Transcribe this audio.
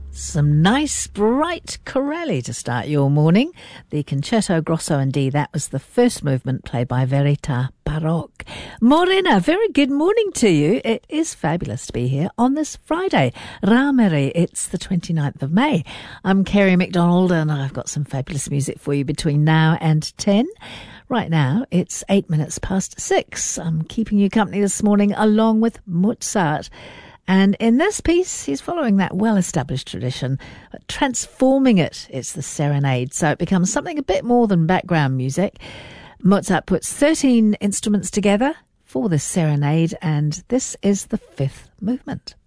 Some nice, bright Corelli to start your morning. The Concerto Grosso in D, that was the first movement played by Verita Baroque. Morena, very good morning to you. It is fabulous to be here on this Friday. Ramere, it's the 29th of May. I'm Kerry McDonald and I've got some fabulous music for you between now and 10. Right now, it's 8 minutes past 6. I'm keeping you company this morning along with Mozart. And in this piece, he's following that well-established tradition, transforming it. It's the serenade, so it becomes something a bit more than background music. Mozart puts 13 instruments together for this serenade, and this is the fifth movement.